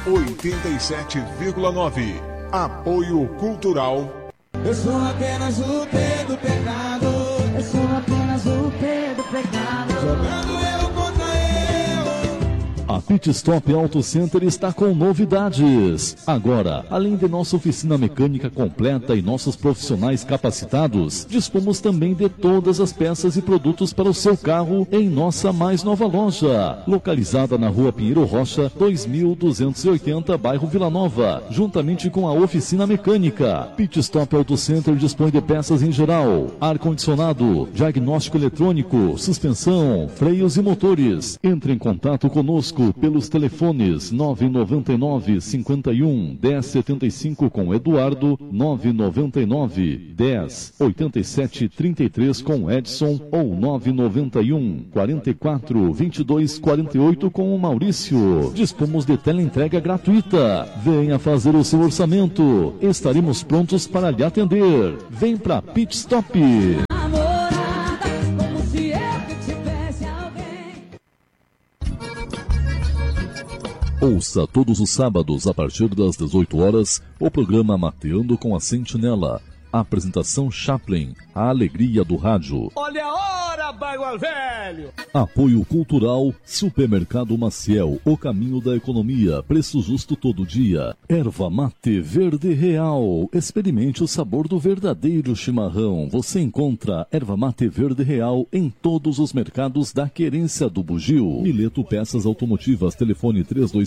87,9. Apoio Cultural. Eu sou apenas o Pedro Pecado. Eu sou apenas o Pedro Pecado. Jogando eu contra eu. A Pit Stop Auto Center está com novidades. Agora, além de nossa oficina mecânica completa e nossos profissionais capacitados, dispomos também de todas as peças e produtos para o seu carro em nossa mais nova loja, localizada na Rua Pinheiro Rocha, 2280, bairro Vila Nova, juntamente com a oficina mecânica. Pit Stop Auto Center dispõe de peças em geral, ar-condicionado, diagnóstico eletrônico, suspensão, freios e motores. Entre em contato conosco pelos telefones 999 51 1075 com Eduardo, 999 10 87 33 com Edson ou 991 44 22 48 com o Maurício. Dispomos de teleentrega gratuita. Venha fazer o seu orçamento. Estaremos prontos para lhe atender. Vem pra Pit Stop. Ouça todos os sábados, a partir das 18 horas, o programa Mateando com a Sentinela. Apresentação Chaplin, a alegria do rádio. Olha a hora, Bagual Velho! Apoio Cultural, Supermercado Maciel, o caminho da economia, preço justo todo dia. Erva Mate Verde Real, experimente o sabor do verdadeiro chimarrão. Você encontra Erva Mate Verde Real em todos os mercados da Querência do Bugio. Mileto Peças Automotivas, telefone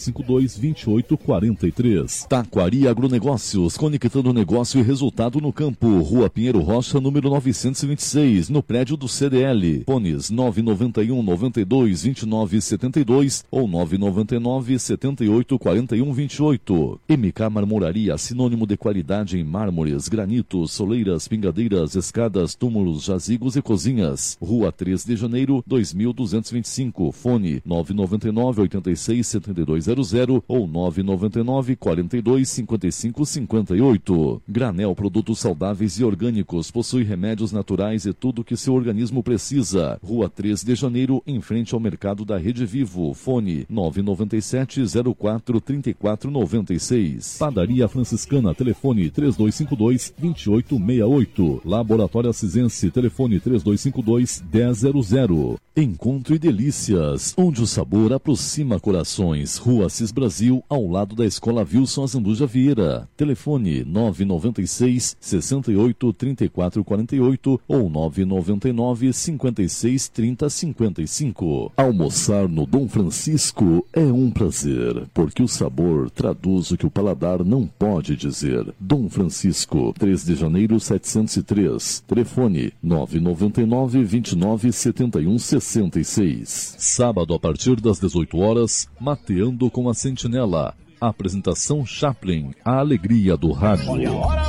3252-2843. Taquari Agronegócios, conectando negócio e resultado no campo. Rua Pinheiro Rocha, número 926, no prédio do CDL. Fones 991 92 29 72 ou 999 78 41 28. MK Marmoraria, sinônimo de qualidade em mármores, granitos, soleiras, pingadeiras, escadas, túmulos, jazigos e cozinhas. Rua 3 de Janeiro, 2225. Fone 999 86 7200 ou 999 42 55 58. Granel Produtos Saudáveis e Orgânicos, possui remédios naturais e tudo que seu organismo precisa. Rua 3 de Janeiro, em frente ao mercado da Rede Vivo. Fone 997 04 34 96. Padaria Franciscana, telefone 3252 2868. Laboratório Acisense, telefone 3252 1000. Encontro e Delícias, onde o sabor aproxima corações. Rua Assis Brasil, ao lado da Escola Wilson Azambuja Vieira. Telefone 996 68 34 48 ou 999 56 30 55. Almoçar no Dom Francisco é um prazer, porque o sabor traduz o que o paladar não pode dizer. Dom Francisco, 3 de janeiro 703. Telefone 999 29 71 66. Sábado, a partir das 18 horas, Mateando com a Sentinela. Apresentação Chaplin, a alegria do rádio.